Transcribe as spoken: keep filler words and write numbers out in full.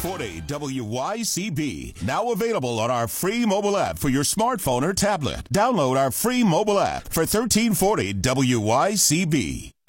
forty W Y C B. Now available on our free mobile app for your smartphone or tablet. Download our free mobile app for thirteen forty W Y C B.